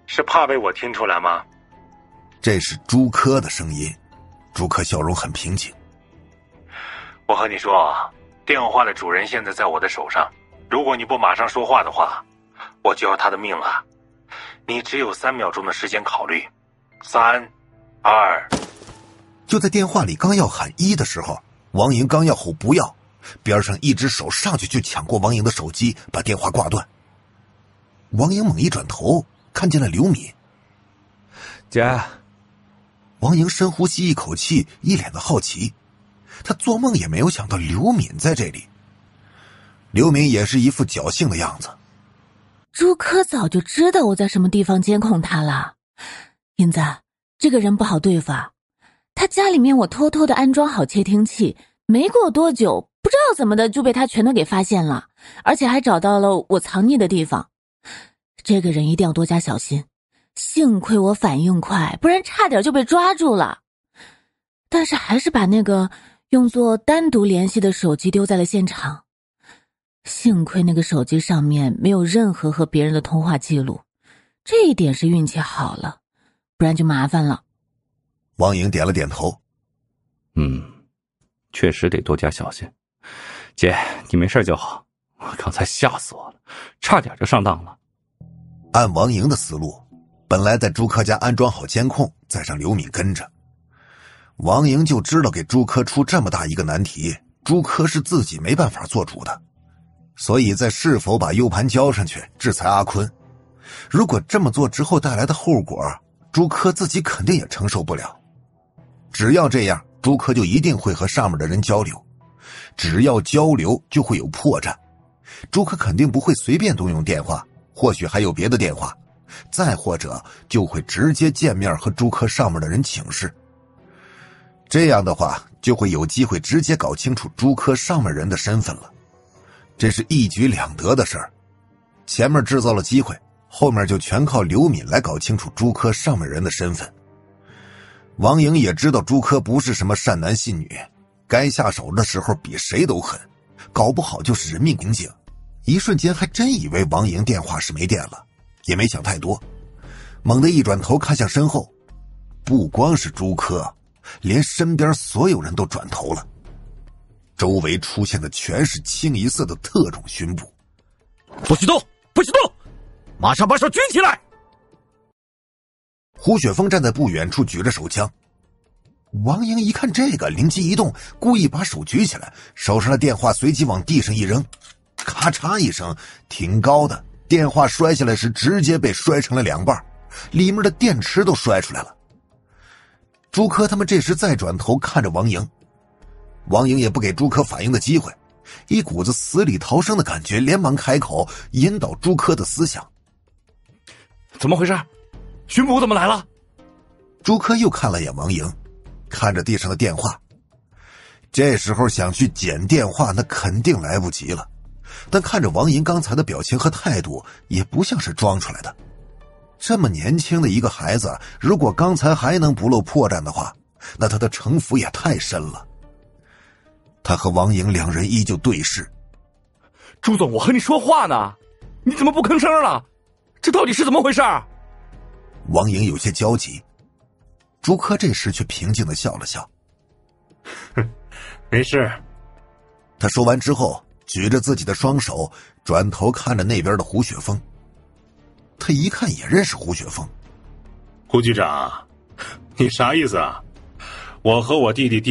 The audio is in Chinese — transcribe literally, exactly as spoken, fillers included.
是怕被我听出来吗？ 这是朱科的声音。朱科笑容很平静。 我和你说，电话的主人现在在我的手上，如果你不马上说话的话，我就要他的命了。你只有三秒钟的时间考虑。三二。 就在电话里刚要喊一的时候，王莹刚要吼不要，边上一只手上去就抢过王莹的手机，把电话挂断。王莹猛一转头，看见了刘敏。 姐。 王莹深呼吸一口气，一脸的好奇。他做梦也没有想到刘敏在这里。刘敏也是一副侥幸的样子。 朱科早就知道我在什么地方监控他了。英子，这个人不好对付啊。他家里面我偷偷的安装好窃听器，没过多久不知道怎么的就被他全都给发现了，而且还找到了我藏匿的地方。这个人一定要多加小心。幸亏我反应快，不然差点就被抓住了。但是还是把那个用作单独联系的手机丢在了现场。幸亏那个手机上面没有任何和别人的通话记录，这一点是运气好了，不然就麻烦了。 王莹点了点头。 嗯，确实得多加小心。姐，你没事就好，我刚才吓死我了，差点就上当了。 按王莹的思路，本来在朱科家安装好监控，再让刘敏跟着。王莹就知道给朱科出这么大一个难题，朱科是自己没办法做主的，所以在是否把 U 盘交上去制裁阿坤，如果这么做之后带来的后果，朱科自己肯定也承受不了。只要这样，朱科就一定会和上面的人交流，只要交流就会有破绽。朱科肯定不会随便动用电话，或许还有别的电话，再或者就会直接见面和朱科上面的人请示。这样的话就会有机会直接搞清楚朱科上面人的身份了，这是一举两得的事儿。前面制造了机会，后面就全靠刘敏来搞清楚朱科上面人的身份。王莹也知道朱科不是什么善男信女，该下手的时候比谁都狠，搞不好就是人命关天。一瞬间还真以为王莹电话是没电了，也没想太多，猛地一转头看向身后，不光是朱科，连身边所有人都转头了，周围出现的全是清一色的特种巡捕。 不许动，不许动，马上把手举起来！ 胡雪峰站在不远处举着手枪。王莹一看这个，灵机一动，故意把手举起来，手上的电话随即往地上一扔，咔嚓一声，挺高的，电话摔下来时直接被摔成了两半，里面的电池都摔出来了。朱科他们这时再转头看着王莹，王莹也不给朱科反应的机会，一股子死里逃生的感觉，连忙开口引导朱科的思想。 怎么回事？巡捕怎么来了？ 朱科又看了眼王莹，看着地上的电话，这时候想去捡电话那肯定来不及了，但看着王莹刚才的表情和态度，也不像是装出来的。这么年轻的一个孩子，如果刚才还能不露破绽的话，那他的城府也太深了。他和王莹两人依旧对视。 朱总，我和你说话呢，你怎么不吭声了？这到底是怎么回事？ 王莹有些焦急。朱科这时却平静地笑了笑。 没事。 他说完之后，举着自己的双手，转头看着那边的胡雪峰。他一看也认识胡雪峰。 胡局长，你啥意思啊？我和我弟弟弟